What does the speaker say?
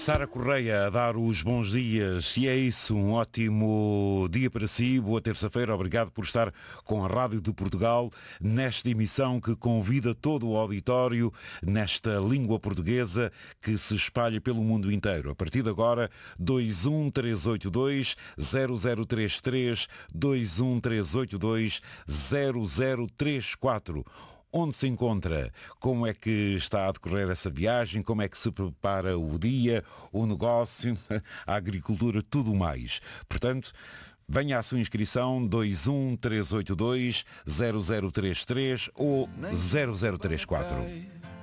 Sara Correia a dar os bons dias e é isso, um ótimo dia para si, boa terça-feira, obrigado por estar com a Rádio de Portugal nesta emissão que convida todo o auditório nesta língua portuguesa que se espalha pelo mundo inteiro. A partir de agora, 21382-0033, 21382-0034. Onde se encontra, como é que está a decorrer essa viagem, como é que se prepara o dia, o negócio, a agricultura, tudo mais. Portanto, venha à sua inscrição 21382-0033 ou 0034.